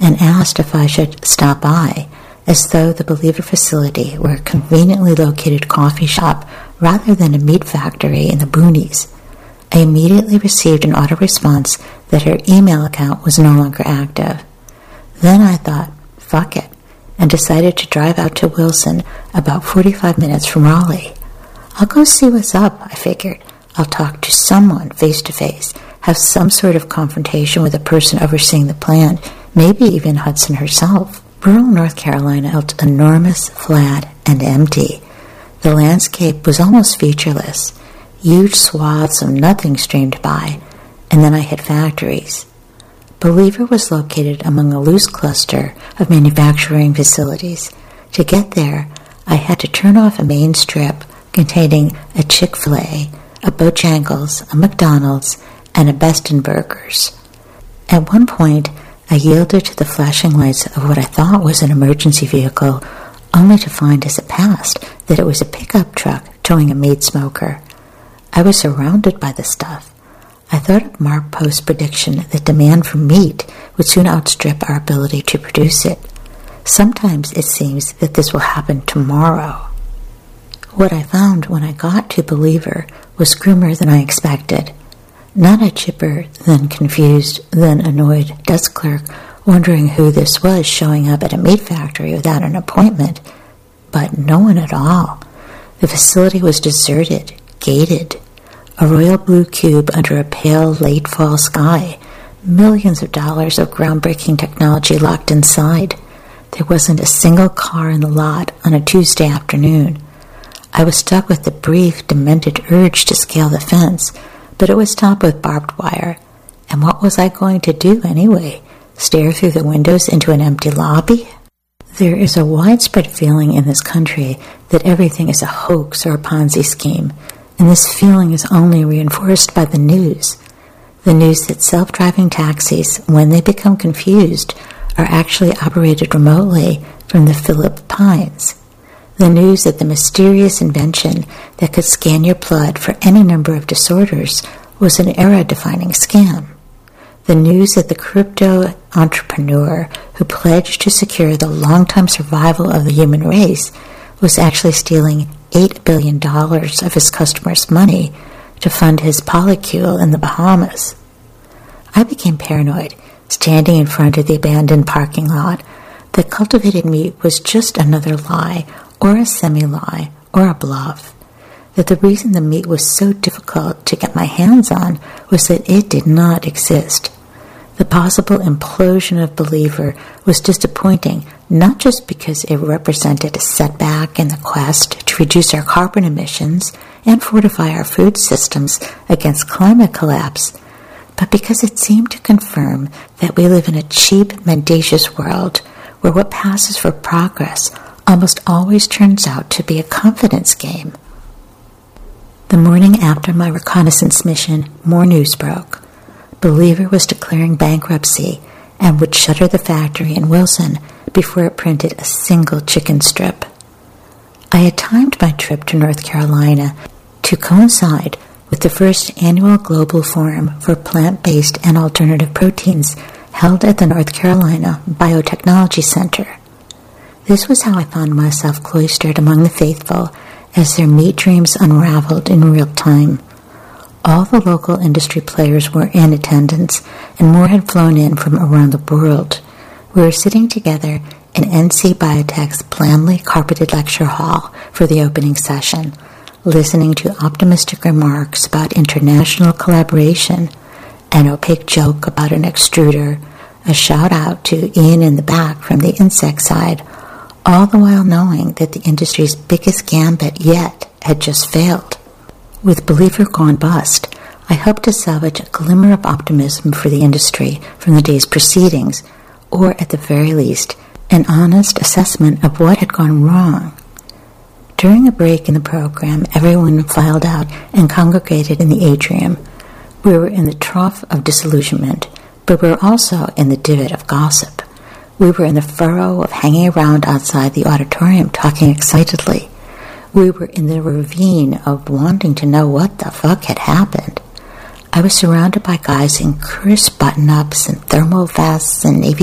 and asked if I should stop by, as though the Believer facility were a conveniently located coffee shop rather than a meat factory in the boonies. I immediately received an auto-response that her email account was no longer active. Then I thought, fuck it, and decided to drive out to Wilson, about 45 minutes from Raleigh. I'll go see what's up, I figured. I'll talk to someone face-to-face, have some sort of confrontation with the person overseeing the plant, maybe even Hudson herself. Rural North Carolina felt enormous, flat, and empty. The landscape was almost featureless. Huge swaths of nothing streamed by, and then I hit factories. Believer was located among a loose cluster of manufacturing facilities. To get there, I had to turn off a main strip containing a Chick-fil-A, a Bojangles, a McDonald's, and a Beston Burgers. At one point, I yielded to the flashing lights of what I thought was an emergency vehicle, only to find as it passed that it was a pickup truck towing a meat smoker. I was surrounded by the stuff. I thought of Mark Post's prediction that demand for meat would soon outstrip our ability to produce it. Sometimes it seems that this will happen tomorrow. What I found when I got to Believer was grimmer than I expected. Not a chipper, then confused, then annoyed desk clerk wondering who this was showing up at a meat factory without an appointment, but no one at all. The facility was deserted, gated, a royal blue cube under a pale late fall sky, millions of dollars of groundbreaking technology locked inside. There wasn't a single car in the lot on a Tuesday afternoon. I was stuck with the brief, demented urge to scale the fence, but it was topped with barbed wire. And what was I going to do anyway? Stare through the windows into an empty lobby? There is a widespread feeling in this country that everything is a hoax or a Ponzi scheme, and this feeling is only reinforced by the news. The news that self-driving taxis, when they become confused, are actually operated remotely from the Philippines. The news that the mysterious invention that could scan your blood for any number of disorders was an era-defining scam. The news that the crypto entrepreneur who pledged to secure the long-term survival of the human race was actually stealing $8 billion of his customers' money to fund his polycule in the Bahamas. I became paranoid, standing in front of the abandoned parking lot. That cultivated meat was just another lie, or a semi-lie, or a bluff. That the reason the meat was so difficult to get my hands on was that it did not exist. The possible implosion of Believer was disappointing, not just because it represented a setback in the quest to reduce our carbon emissions and fortify our food systems against climate collapse, but because it seemed to confirm that we live in a cheap, mendacious world where what passes for progress almost always turns out to be a confidence game. The morning after my reconnaissance mission, more news broke. Believer was declaring bankruptcy and would shutter the factory in Wilson before it printed a single chicken strip. I had timed my trip to North Carolina to coincide with the first annual Global Forum for Plant-Based and Alternative Proteins held at the North Carolina Biotechnology Center. This was how I found myself cloistered among the faithful as their meat dreams unraveled in real time. All the local industry players were in attendance, and more had flown in from around the world. We were sitting together in NC Biotech's blandly carpeted lecture hall for the opening session, listening to optimistic remarks about international collaboration, an opaque joke about an extruder, a shout-out to Ian in the back from the insect side, all the while knowing that the industry's biggest gambit yet had just failed. With Believer gone bust, I hoped to salvage a glimmer of optimism for the industry from the day's proceedings, or at the very least, an honest assessment of what had gone wrong. During a break in the program, everyone filed out and congregated in the atrium. We were in the trough of disillusionment, but we were also in the divot of gossip. We were in the furrow of hanging around outside the auditorium talking excitedly. We were in the ravine of wanting to know what the fuck had happened. I was surrounded by guys in crisp button-ups and thermal vests and navy